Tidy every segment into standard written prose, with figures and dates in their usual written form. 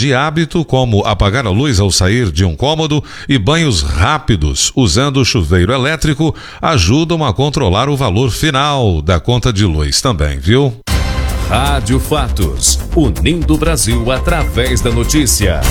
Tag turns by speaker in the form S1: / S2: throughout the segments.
S1: de hábito, como apagar a luz ao sair de um cômodo e banhos rápidos usando o chuveiro elétrico, ajudam a controlar o valor final da conta de luz também, viu?
S2: Rádio Fatos, unindo o Brasil através da notícia.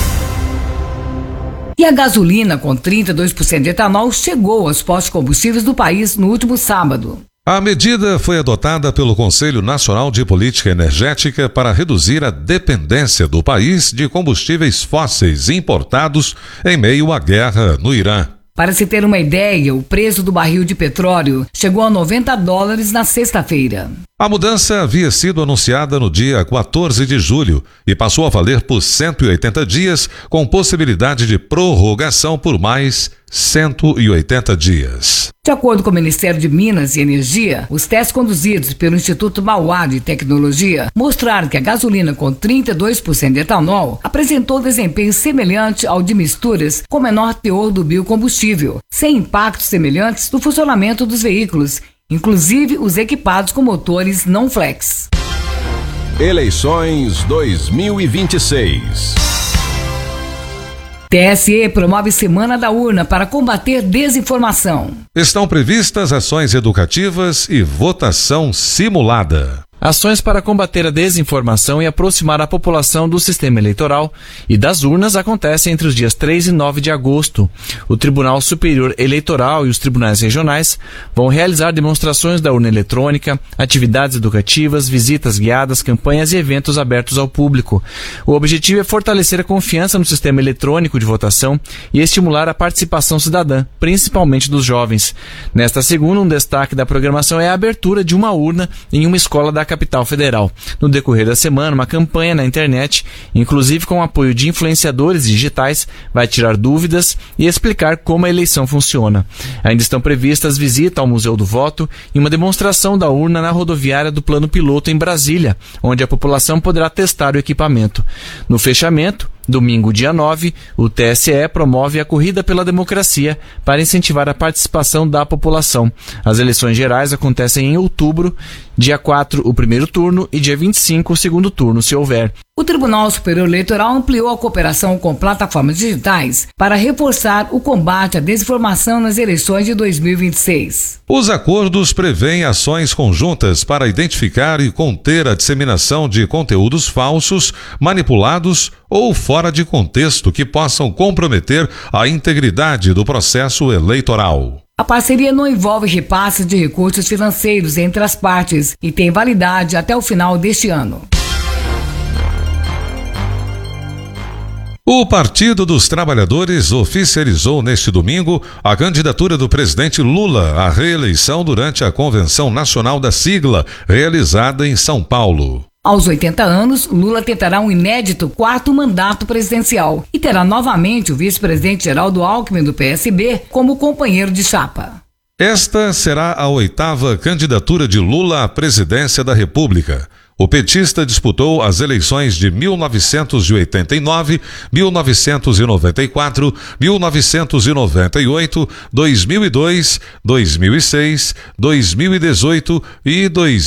S3: E a gasolina com 32% de etanol chegou aos postos de combustíveis do país no último sábado.
S1: A medida foi adotada pelo Conselho Nacional de Política Energética para reduzir a dependência do país de combustíveis fósseis importados em meio à guerra no Irã.
S3: Para se ter uma ideia, o preço do barril de petróleo chegou a $90 na sexta-feira.
S1: A mudança havia sido anunciada no dia 14 de julho e passou a valer por 180 dias, com possibilidade de prorrogação por mais 180 dias.
S3: De acordo com o Ministério de Minas e Energia, os testes conduzidos pelo Instituto Mauá de Tecnologia mostraram que a gasolina com 32% de etanol apresentou desempenho semelhante ao de misturas com menor teor do biocombustível, sem impactos semelhantes no funcionamento dos veículos, inclusive os equipados com motores não flex.
S4: Eleições 2026.
S3: TSE promove Semana da Urna para combater desinformação.
S1: Estão previstas ações educativas e votação simulada.
S5: Ações para combater a desinformação e aproximar a população do sistema eleitoral e das urnas acontecem entre os dias 3 e 9 de agosto. O Tribunal Superior Eleitoral e os tribunais regionais vão realizar demonstrações da urna eletrônica, atividades educativas, visitas guiadas, campanhas e eventos abertos ao público. O objetivo é fortalecer a confiança no sistema eletrônico de votação e estimular a participação cidadã, principalmente dos jovens. Nesta segunda, um destaque da programação é a abertura de uma urna em uma escola da capital federal. No decorrer da semana, uma campanha na internet, inclusive com o apoio de influenciadores digitais, vai tirar dúvidas e explicar como a eleição funciona. Ainda estão previstas visitas ao Museu do Voto e uma demonstração da urna na rodoviária do Plano Piloto em Brasília, onde a população poderá testar o equipamento. No fechamento, domingo, dia 9, o TSE promove a Corrida pela Democracia para incentivar a participação da população. As eleições gerais acontecem em outubro, dia 4 o primeiro turno e dia 25 o segundo turno, se houver.
S3: O Tribunal Superior Eleitoral ampliou a cooperação com plataformas digitais para reforçar o combate à desinformação nas eleições de 2026.
S1: Os acordos prevêem ações conjuntas para identificar e conter a disseminação de conteúdos falsos, manipulados ou fora de contexto que possam comprometer a integridade do processo eleitoral.
S3: A parceria não envolve repasse de recursos financeiros entre as partes e tem validade até o final deste ano.
S1: O Partido dos Trabalhadores oficializou neste domingo a candidatura do presidente Lula à reeleição durante a Convenção Nacional da Sigla, realizada em São Paulo.
S3: Aos 80 anos, Lula tentará um inédito quarto mandato presidencial e terá novamente o vice-presidente Geraldo Alckmin do PSB como companheiro de chapa.
S1: Esta será a 8ª candidatura de Lula à presidência da República. O petista disputou as eleições de 1989, 1994, 1998, 2002, 2006, 2018 e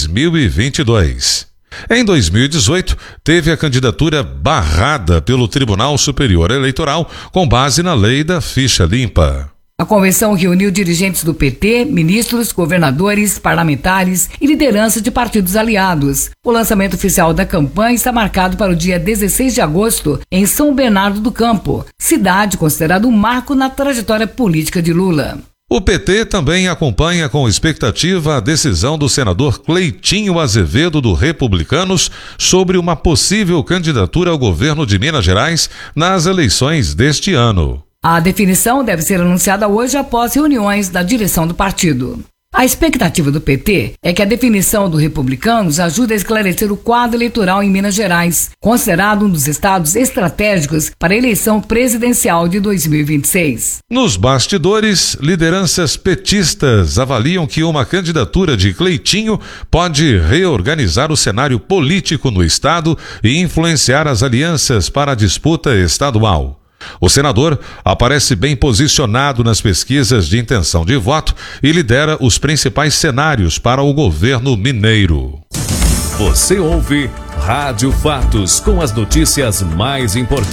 S1: 2022. Em 2018, teve a candidatura barrada pelo Tribunal Superior Eleitoral com base na lei da ficha limpa.
S3: A convenção reuniu dirigentes do PT, ministros, governadores, parlamentares e lideranças de partidos aliados. O lançamento oficial da campanha está marcado para o dia 16 de agosto em São Bernardo do Campo, cidade considerada um marco na trajetória política de Lula.
S1: O PT também acompanha com expectativa a decisão do senador Cleitinho Azevedo do Republicanos sobre uma possível candidatura ao governo de Minas Gerais nas eleições deste ano.
S3: A definição deve ser anunciada hoje após reuniões da direção do partido. A expectativa do PT é que a definição do Republicanos ajude a esclarecer o quadro eleitoral em Minas Gerais, considerado um dos estados estratégicos para a eleição presidencial de 2026.
S1: Nos bastidores, lideranças petistas avaliam que uma candidatura de Cleitinho pode reorganizar o cenário político no estado e influenciar as alianças para a disputa estadual. O senador aparece bem posicionado nas pesquisas de intenção de voto e lidera os principais cenários para o governo mineiro.
S2: Você ouve Rádio Fatos com as notícias mais importantes.